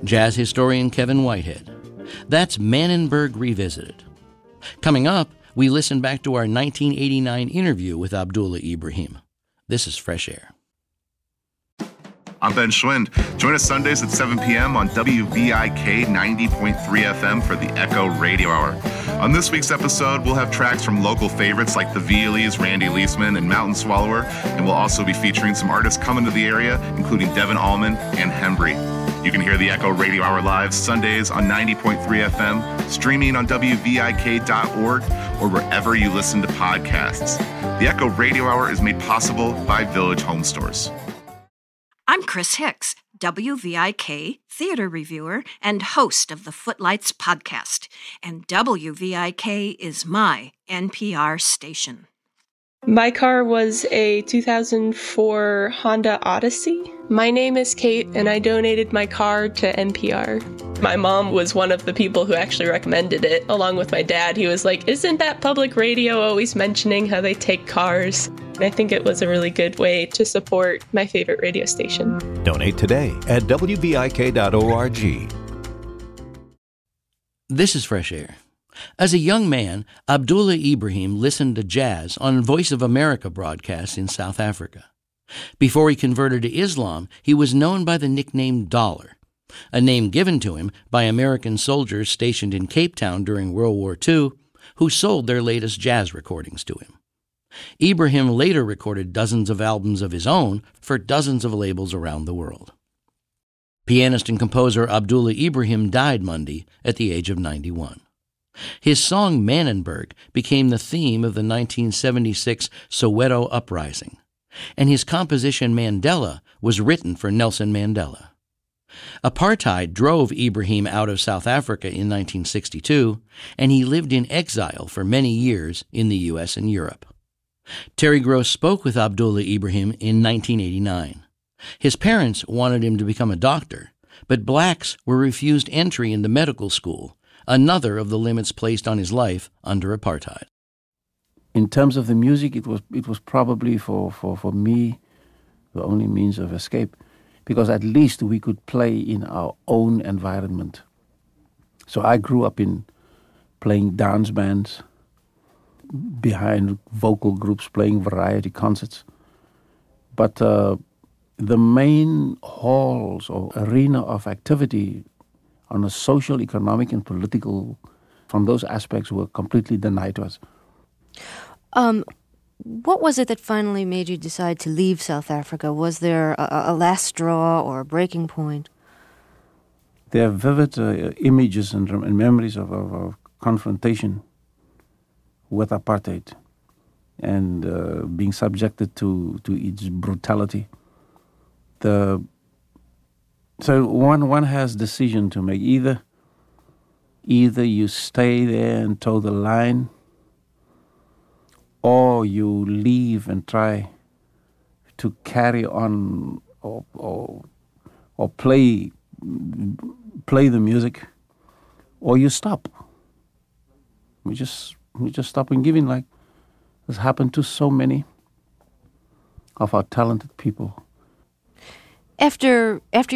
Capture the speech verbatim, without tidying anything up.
jazz historian Kevin Whitehead. That's Manenberg Revisited. Coming up, we listen back to our nineteen eighty-nine interview with Abdullah Ibrahim. This is Fresh Air. I'm Ben Schwind. Join us Sundays at seven p.m. on W V I K ninety point three F M for the Echo Radio Hour. On this week's episode, we'll have tracks from local favorites like the Vealies, Randy Leesman, and Mountain Swallower, and we'll also be featuring some artists coming to the area, including Devin Allman and Hembry. You can hear the Echo Radio Hour live Sundays on ninety point three F M, streaming on W V I K dot org, or wherever you listen to podcasts. The Echo Radio Hour is made possible by Village Home Stores. I'm Chris Hicks, W V I K theater reviewer and host of the Footlights podcast, and W V I K is my N P R station. My car was a two thousand four Honda Odyssey. My name is Kate, and I donated my car to N P R. My mom was one of the people who actually recommended it, along with my dad. He was like, "Isn't that public radio always mentioning how they take cars?" And I think it was a really good way to support my favorite radio station. Donate today at W V I K dot org. This is Fresh Air. As a young man, Abdullah Ibrahim listened to jazz on Voice of America broadcasts in South Africa. Before he converted to Islam, he was known by the nickname Dollar, a name given to him by American soldiers stationed in Cape Town during World War Two, who sold their latest jazz recordings to him. Ibrahim later recorded dozens of albums of his own for dozens of labels around the world. Pianist and composer Abdullah Ibrahim died Monday at the age of ninety-one. His song Manenberg became the theme of the nineteen seventy-six Soweto uprising, and his composition Mandela was written for Nelson Mandela. Apartheid drove Ibrahim out of South Africa in nineteen sixty-two, and he lived in exile for many years in the U S and Europe. Terry Gross spoke with Abdullah Ibrahim in nineteen eighty-nine. His parents wanted him to become a doctor, but blacks were refused entry into medical school, another of the limits placed on his life under apartheid. In terms of the music, it was it was probably for, for, for me the only means of escape, because at least we could play in our own environment. So I grew up in playing dance bands, behind vocal groups, playing variety concerts. But uh, the main halls or arena of activity on a social, economic, and political, from those aspects, were completely denied to us. Um, what was it that finally made you decide to leave South Africa? Was there a, a last straw or a breaking point? There are vivid uh, images and, and memories of, of, of confrontation with apartheid and uh, being subjected to, to its brutality. The So one one has decision to make. Either either you stay there and toe the line, or you leave and try to carry on or or, or play play the music, or you stop. We just we just stop and giving, like has happened to so many of our talented people. After after